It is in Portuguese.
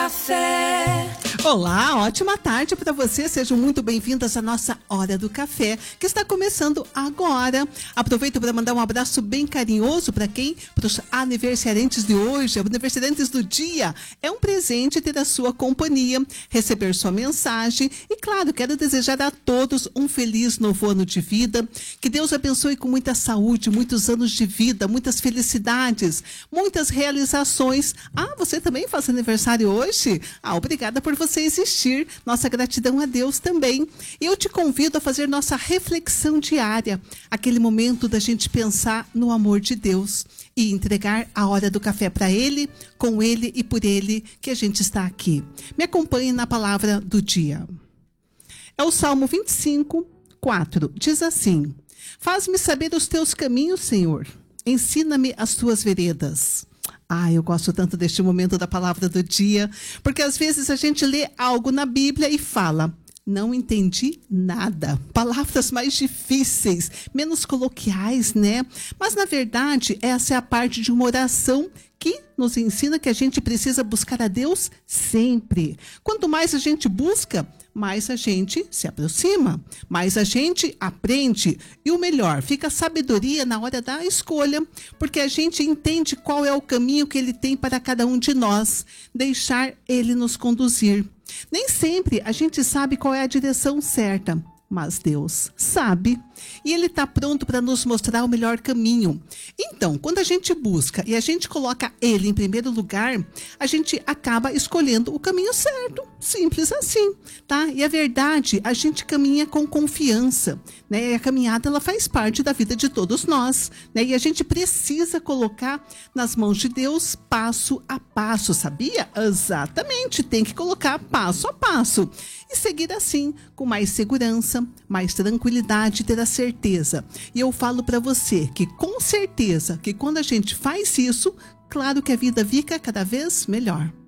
Café. Olá, ótima tarde para você. Sejam muito bem-vindas à nossa Hora do Café, que está começando agora. Aproveito para mandar um abraço bem carinhoso para os aniversariantes de hoje, aniversariantes do dia. É um presente ter a sua companhia, receber sua mensagem e, claro, quero desejar a todos um feliz novo ano de vida. Que Deus abençoe com muita saúde, muitos anos de vida, muitas felicidades, muitas realizações. Ah, você também faz aniversário hoje? Ah, obrigada por você existir. Nossa gratidão a Deus também. Eu te convido a fazer nossa reflexão diária, aquele momento da gente pensar no amor de Deus e entregar a hora do café para Ele, com Ele e por Ele que a gente está aqui. Me acompanhe na palavra do dia. É o Salmo 25, 4. Diz assim: Faz-me saber os teus caminhos, Senhor. Ensina-me as tuas veredas. Ah, eu gosto tanto deste momento da palavra do dia, porque às vezes a gente lê algo na Bíblia e fala: não entendi nada. Palavras mais difíceis, menos coloquiais, né? Mas, na verdade, essa é a parte de uma oração que nos ensina que a gente precisa buscar a Deus sempre. Quanto mais a gente busca, mais a gente se aproxima, mais a gente aprende. E o melhor, fica a sabedoria na hora da escolha, porque a gente entende qual é o caminho que Ele tem para cada um de nós. Deixar Ele nos conduzir. Nem sempre a gente sabe qual é a direção certa, mas Deus sabe e Ele está pronto para nos mostrar o melhor caminho. Então, quando a gente busca e a gente coloca Ele em primeiro lugar, a gente acaba escolhendo o caminho certo. Simples assim, tá? E a verdade, a gente caminha com confiança, né? E a caminhada, ela faz parte da vida de todos nós, né? E a gente precisa colocar nas mãos de Deus passo a passo, sabia? Exatamente, tem que colocar passo a passo e seguir assim, com mais segurança, mais tranquilidade, ter a certeza. E eu falo para você que com certeza que quando a gente faz isso, claro que a vida fica cada vez melhor.